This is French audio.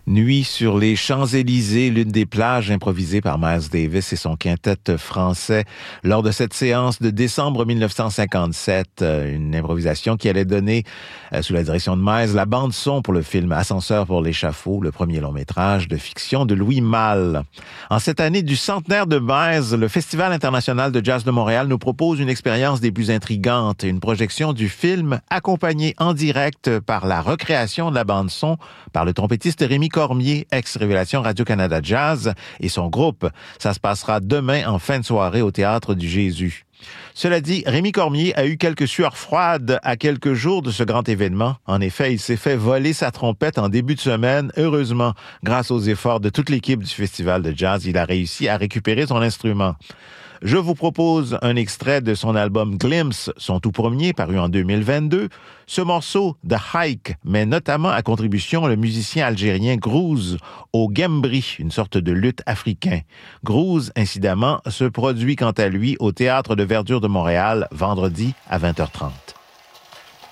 Nuit sur les Champs-Élysées, l'une des plages improvisées par Miles Davis et son quintet français lors de cette séance de décembre 1957. Une improvisation qui allait donner, sous la direction de Miles, la bande-son pour le film Ascenseur pour l'échafaud, le premier long-métrage de fiction de Louis Malle. En cette année du centenaire de Miles, le Festival international de jazz de Montréal nous propose une expérience des plus intrigantes, une projection du film accompagnée en direct par la recréation de la bande-son par le trompettiste Rémi Cormier, ex-Révélation Radio-Canada Jazz, et son groupe. Ça se passera demain en fin de soirée au Théâtre du Jésus. Cela dit, Rémi Cormier a eu quelques sueurs froides à quelques jours de ce grand événement. En effet, il s'est fait voler sa trompette en début de semaine. Heureusement, grâce aux efforts de toute l'équipe du Festival de Jazz, il a réussi à récupérer son instrument. Je vous propose un extrait de son album Glimpse, son tout premier, paru en 2022. Ce morceau, The Hike, met notamment à contribution le musicien algérien Grouz au Gembri, une sorte de luth africain. Grouz, incidemment, se produit quant à lui au Théâtre de Verdure de Montréal, vendredi à 20h30.